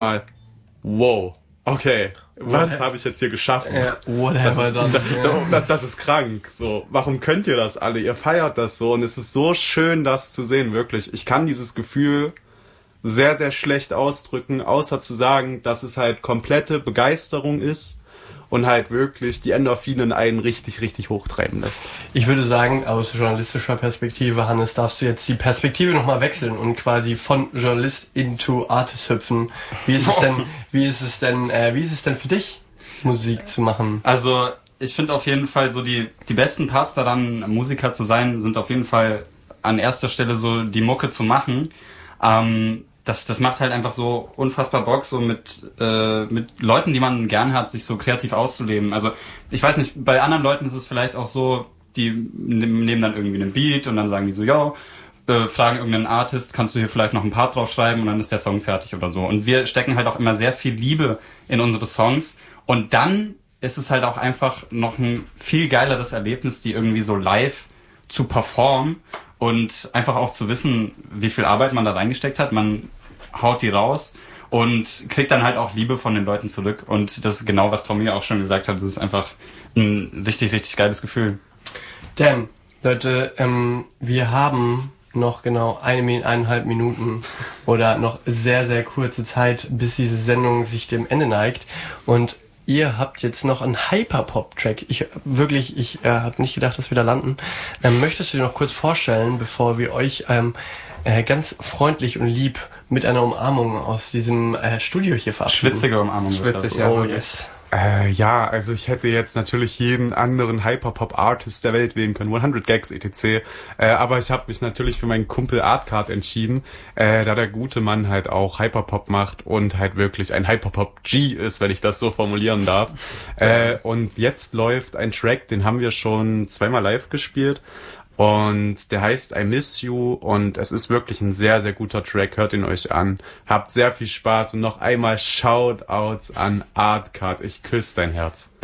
mal, wow, okay, was habe ich jetzt hier geschaffen? Das ist krank. So, warum könnt ihr das alle? Ihr feiert das so und es ist so schön, das zu sehen, wirklich. Ich kann dieses Gefühl sehr, sehr schlecht ausdrücken, außer zu sagen, dass es halt komplette Begeisterung ist und halt wirklich die Endorphinen einen richtig, richtig hochtreiben lässt. Ich würde sagen, aus journalistischer Perspektive, Hannes, darfst du jetzt die Perspektive nochmal wechseln und quasi von Journalist into Artist hüpfen. Wie ist es denn für dich, Musik zu machen? Also, ich finde auf jeden Fall so die besten Parts daran, Musiker zu sein, sind auf jeden Fall an erster Stelle so die Mucke zu machen. Das macht halt einfach so unfassbar Bock, so mit Leuten, die man gern hat, sich so kreativ auszuleben. Also ich weiß nicht, bei anderen Leuten ist es vielleicht auch so, die nehmen dann irgendwie einen Beat und dann sagen die so, ja, fragen irgendeinen Artist, kannst du hier vielleicht noch ein Part draufschreiben und dann ist der Song fertig oder so. Und wir stecken halt auch immer sehr viel Liebe in unsere Songs und dann ist es halt auch einfach noch ein viel geileres Erlebnis, die irgendwie so live zu performen. Und einfach auch zu wissen, wie viel Arbeit man da reingesteckt hat. Man haut die raus und kriegt dann halt auch Liebe von den Leuten zurück. Und das ist genau, was Tommy auch schon gesagt hat. Das ist einfach ein richtig, richtig geiles Gefühl. Dan, Leute, wir haben noch genau 1,5 Minuten oder noch sehr, sehr kurze Zeit, bis diese Sendung sich dem Ende neigt. Und ihr habt jetzt noch einen Hyperpop-Track. Ich habe nicht gedacht, dass wir da landen. Möchtest du dir noch kurz vorstellen, bevor wir euch ganz freundlich und lieb mit einer Umarmung aus diesem Studio hier verabschieden? Schwitzige Umarmung. Schwitzig, ja. Oh, yes. Ja, also ich hätte jetzt natürlich jeden anderen Hyperpop-Artist der Welt wählen können, 100 Gags etc. Aber ich habe mich natürlich für meinen Kumpel Artcard entschieden, da der gute Mann halt auch Hyperpop macht und halt wirklich ein Hyperpop-G ist, wenn ich das so formulieren darf. Und jetzt läuft ein Track, den haben wir schon 2-mal live gespielt. Und der heißt I Miss You und es ist wirklich ein sehr, sehr guter Track. Hört ihn euch an. Habt sehr viel Spaß und noch einmal Shoutouts an Artcard. Ich küsse dein Herz.